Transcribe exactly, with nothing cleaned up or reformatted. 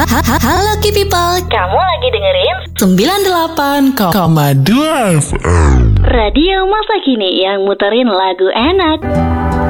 Halo Ki People, Kamu lagi dengerin sembilan puluh delapan koma dua dua F M Radio Masa Kini yang muterin lagu enak.